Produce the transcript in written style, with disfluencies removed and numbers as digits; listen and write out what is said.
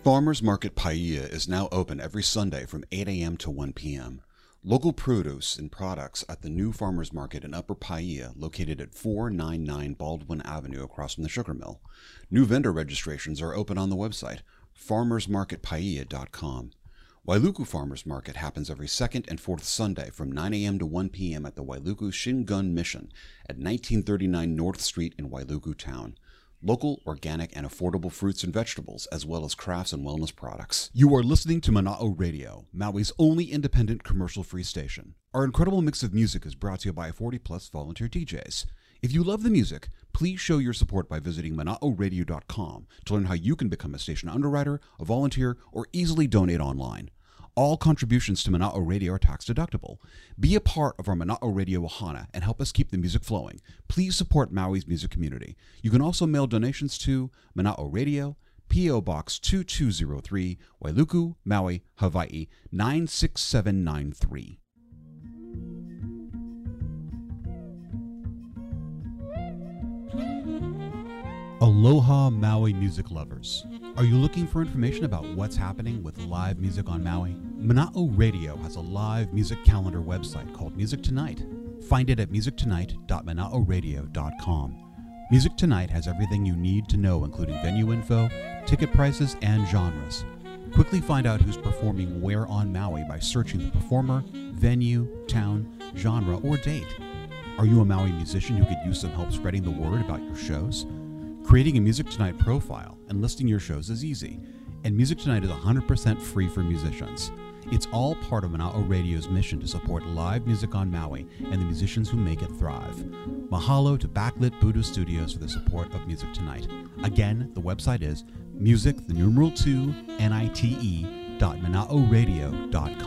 Farmers Market Paia is now open every Sunday from 8 a.m. to 1 p.m. Local produce and products at the new Farmers Market in Upper Paia, located at 499 Baldwin Avenue across from the sugar mill. New vendor registrations are open on the website, farmersmarketpaia.com. Wailuku Farmers Market happens every second and fourth Sunday from 9 a.m. to 1 p.m. at the Wailuku Shingun Mission at 1939 North Street in Wailuku Town. Local, organic, and affordable fruits and vegetables, as well as crafts and wellness products. You are listening to Mana'o Radio, Maui's only independent commercial-free station. Our incredible mix of music is brought to you by 40-plus volunteer DJs. If you love the music, please show your support by visiting Mana'oRadio.com to learn how you can become a station underwriter, a volunteer, or easily donate online. All contributions to Mana'o Radio are tax-deductible. Be a part of our Mana'o Radio Wahana and help us keep the music flowing. Please support Maui's music community. You can also mail donations to Mana'o Radio, P.O. Box 2203, Wailuku, Maui, Hawaii 96793. Aloha Maui music lovers. Are you looking for information about what's happening with live music on Maui? Mana'o Radio has a live music calendar website called Music Tonight. Find it at musictonight.mana'oradio.com. Music Tonight has everything you need to know, including venue info, ticket prices, and genres. Quickly find out who's performing where on Maui by searching the performer, venue, town, genre, or date. Are you a Maui musician who could use some help spreading the word about your shows? Creating a Music Tonight profile and listing your shows is easy, and Music Tonight is 100% free for musicians. It's all part of Mana'o Radio's mission to support live music on Maui and the musicians who make it thrive. Mahalo to Backlit Voodoo Studios for the support of Music Tonight. Again, the website is music, the numeral 2, NITE.Mana'oRadio.com.